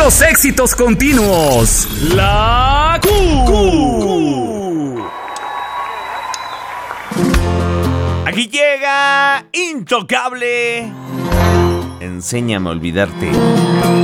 Puros éxitos continuos. La Q. Aquí llega Intocable. Enséñame a olvidarte.